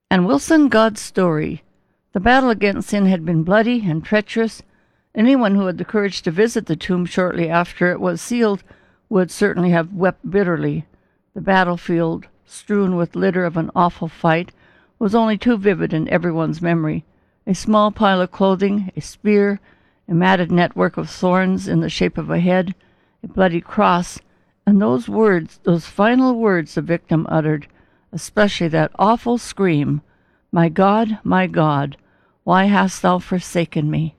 And Wilson God's story. The battle against sin had been bloody and treacherous. Anyone who had the courage to visit the tomb shortly after it was sealed would certainly have wept bitterly. The battlefield, strewn with litter of an awful fight, was only too vivid in everyone's memory. A small pile of clothing, a spear, a matted network of thorns in the shape of a head, a bloody cross, and those words, those final words the victim uttered, especially that awful scream, my God, why hast thou forsaken me?"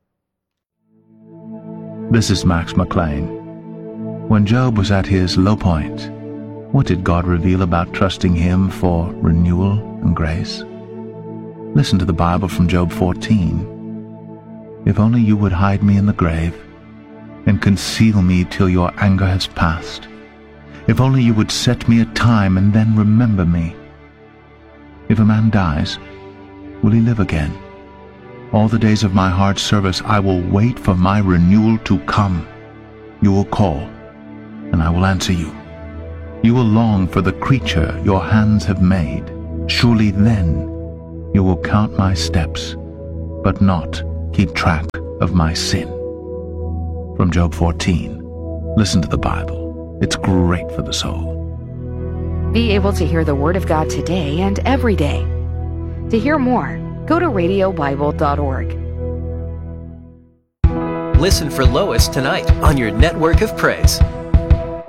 This is Max McLean. When Job was at his low point, what did God reveal about trusting him for renewal and grace? Listen to the Bible from Job 14. "If only you would hide me in the grave, and conceal me till your anger has passed. If only you would set me a time and then remember me. If a man dies, will he live again? All the days of my hard service I will wait for my renewal to come. You will call, and I will answer you. You will long for the creature your hands have made. Surely then you will count my steps, but not keep track of my sin." From Job 14. Listen to the Bible. It's great for the soul. Be able to hear the Word of God today and every day. To hear more, go to radiobible.org. Listen for Lois tonight on your network of praise.